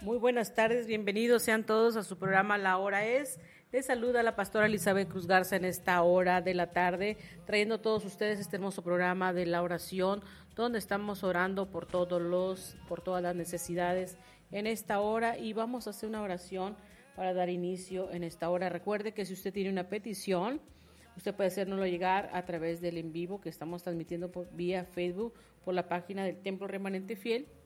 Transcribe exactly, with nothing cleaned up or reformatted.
Muy buenas tardes, bienvenidos sean todos a su programa La Hora Es. Les saluda la pastora Elizabeth Cruz Garza en esta hora de la tarde, trayendo a todos ustedes este hermoso programa de la oración, donde estamos orando por todos los, por todas las necesidades en esta hora, y vamos a hacer una oración para dar inicio en esta hora. Recuerde que si usted tiene una petición, usted puede hacérnoslo llegar a través del en vivo que estamos transmitiendo por vía Facebook, por la página del Templo Remanente Fiel,